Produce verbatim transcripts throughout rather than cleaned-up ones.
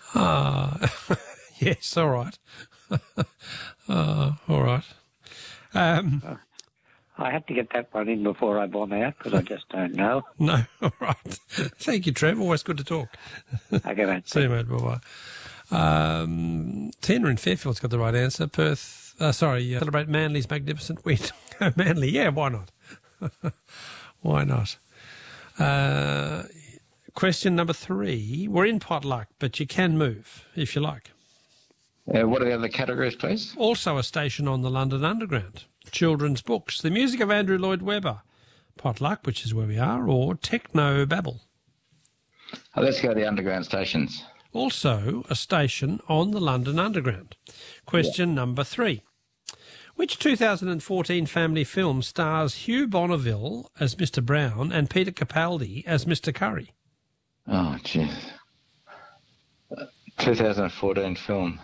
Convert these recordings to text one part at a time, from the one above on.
Ah, yes, all right. uh, all right. Um, Uh, I had to get that one in before I bomb out because I just don't know. no, all right. Thank you, Trev. Always good to talk. Okay, mate. See you, mate. Bye-bye. Um, Tina in Fairfield's got the right answer. Perth, uh, sorry, uh, celebrate Manly's magnificent win. Manly, yeah, why not? Why not? Uh, question number three. We're in potluck, but you can move if you like. Uh, what are the other categories, please? Also a station on the London Underground. Children's books. The music of Andrew Lloyd Webber. Potluck, which is where we are, or Techno Babble. Oh, let's go to the underground stations. Also a station on the London Underground. Question yeah. number three. Which two thousand fourteen family film stars Hugh Bonneville as Mister Brown and Peter Capaldi as Mister Curry? Oh, jeez. Uh, twenty fourteen film.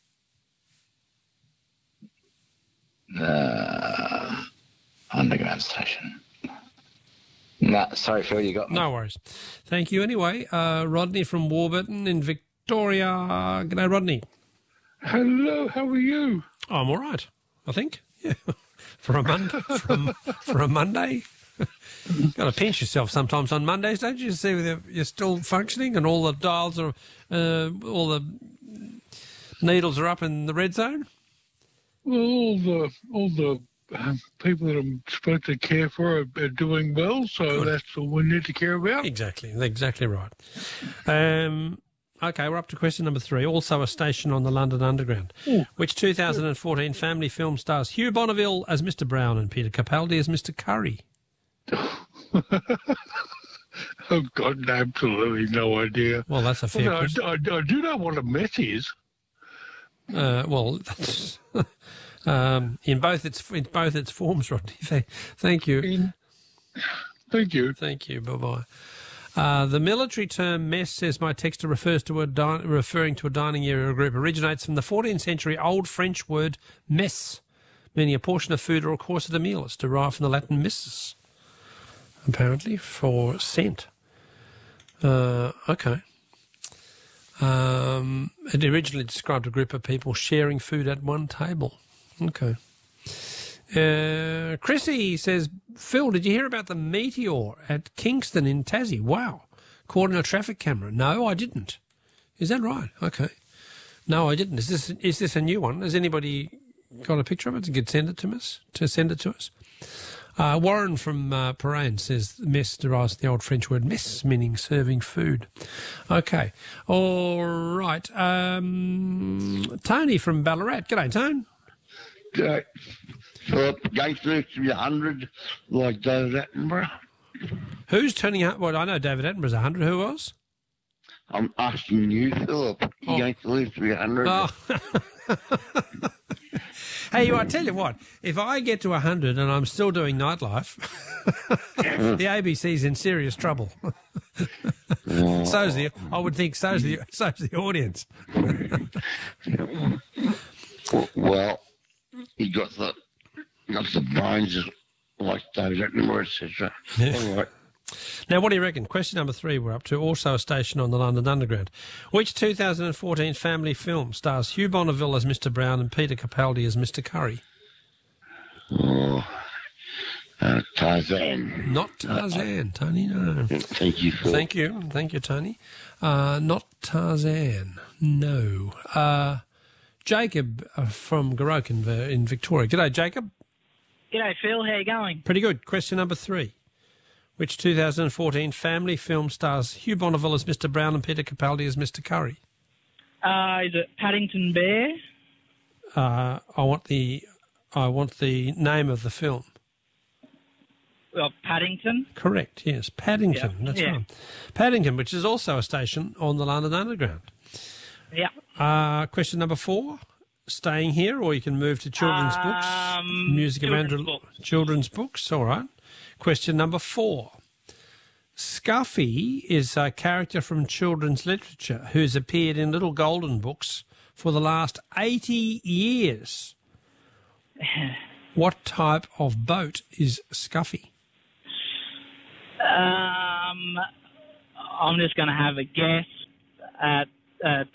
Uh, underground station. No, sorry, Phil, you got me. No worries. Thank you anyway. Uh, Rodney from Warburton in Victoria. G'day, Rodney. Hello, how are you? Oh, I'm all right, I think. Yeah. for a Monday. For a, for a Monday. Got to pinch yourself sometimes on Mondays, don't you? See whether you're still functioning and all the dials are, uh, all the needles are up in the red zone. Well, all the all the um, people that I'm supposed to care for are, are doing well, so Good. That's all we need to care about. Exactly, exactly right. Um, okay, we're up to question number three. Also a station on the London Underground. Ooh. Which two thousand fourteen family film stars Hugh Bonneville as Mister Brown and Peter Capaldi as Mister Curry? Oh, God, absolutely no idea. Well, that's a fair well, question. I, I, I do know what a meth is. Uh, well, that's... Um, in both its in both its forms, Rodney. Thank, thank you. In, thank you. Thank you. Bye bye. Uh, the military term mess, says my texter, refers to a di- referring to a dining area or group. Originates from the fourteenth century Old French word messe, meaning a portion of food or a course of the meal. It's derived from the Latin missus, apparently, for scent. Uh, okay. Um, it originally described a group of people sharing food at one table. Okay. Uh, Chrissy says, Phil, did you hear about the meteor at Kingston in Tassie? Wow. Caught in a traffic camera. No, I didn't. Is that right? Okay. No, I didn't. Is this is this a new one? Has anybody got a picture of it? Could send it to us? To send it to us? Uh, Warren from uh, Parain says mess derives from the old French word mess, meaning serving food. Okay. All right. Um, Tony from Ballarat. G'day, Tone. Uh, Philip, going through three hundred like David Attenborough. Who's turning out? Well, I know David Attenborough's one hundred. Who else? I'm asking you, Philip. You Oh. going to live three hundred? Oh. Hey, I tell you what, if I get to one hundred and I'm still doing nightlife, the A B C's in serious trouble. so's the, I would think so's the, so's the audience. Well, he got the got the brains like David Attenborough, et cetera. Yeah. All right. Now, what do you reckon? Question number three we're up to, also a station on the London Underground. Which two thousand fourteen family film stars Hugh Bonneville as Mister Brown and Peter Capaldi as Mister Curry? Oh, uh, Tarzan. Not Tarzan, Tony, no. Thank you, Phil. Thank you. Thank you, Tony. Uh, not Tarzan, no. Uh, Jacob uh, from Goroke in, uh, in Victoria. G'day, Jacob. G'day, Phil. How you going? Pretty good. Question number three. Which two thousand fourteen family film stars Hugh Bonneville as Mister Brown and Peter Capaldi as Mister Curry? Uh, is it Paddington Bear? Uh, I want the I want the name of the film. Well, Paddington. Correct. Yes, Paddington. Yeah. That's Yeah. right. Paddington, which is also a station on the London Underground. Yeah. Uh, question number four. Staying here, or you can move to children's books. Um, Music of children's Andrew. books. Children's books. All right. Question number four. Scuffy is a character from children's literature who's appeared in Little Golden Books for the last eighty years. What type of boat is Scuffy? Um, I'm just going to have a guess at uh,